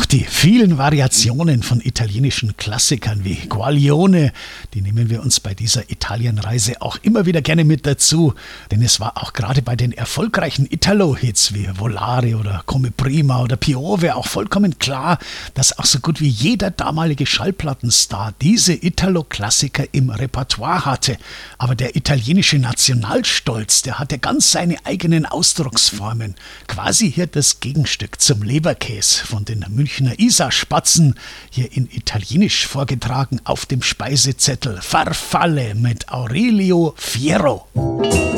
die vielen Variationen von italienischen Klassikern wie Guaglione, die nehmen wir uns bei dieser Italienreise auch immer wieder gerne mit dazu, denn es war auch gerade bei den erfolgreichen Italo-Hits wie Volare oder Come Prima oder Piove auch vollkommen klar, dass auch so gut wie jeder damalige Schallplattenstar diese Italo-Klassiker im Repertoire hatte. Aber der italienische Nationalstolz, der hatte ganz seine eigenen Ausdrucksformen. Quasi hier das Gegenstück zum Leberkäse von den Münchner Isarspatzen, hier in Italienisch vorgetragen auf dem Speisezettel Farfalle mit Aurelio Fiero.